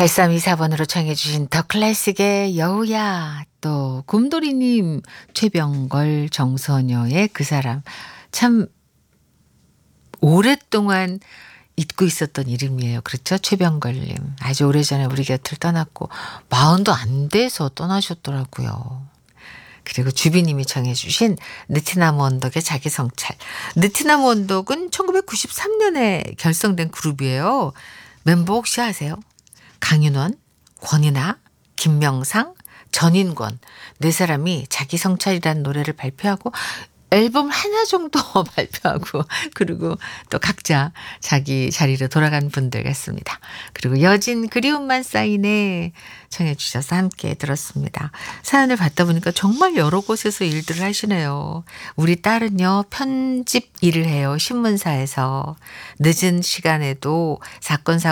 8324번으로 청해 주신 더 클래식의 여우야, 또 곰돌이님, 최병걸, 정선여의 그 사람. 참 오랫동안 잊고 있었던 이름이에요. 그렇죠? 최병걸님. 아주 오래전에 우리 곁을 떠났고 40도 안 돼서 떠나셨더라고요. 그리고 주비님이 청해 주신 느티나무 언덕의 자기 성찰. 느티나무 언덕은 1993년에 결성된 그룹이에요. 멤버 혹시 아세요? 강윤원, 권이나, 김명상, 전인권 네 사람이 자기 성찰이라는 노래를 발표하고 앨범 하나 정도 발표하고 그리고 또 각자 자기 자리로 돌아간 분들 같습니다. 그리고 여진 그리움만 쌓이네 청해 주셔서 함께 들었습니다. 사연을 받다 보니까 정말 여러 곳에서 일들을 하시네요. 우리 딸은요 편집 일을 해요. 신문사에서. 늦은 시간에도 사건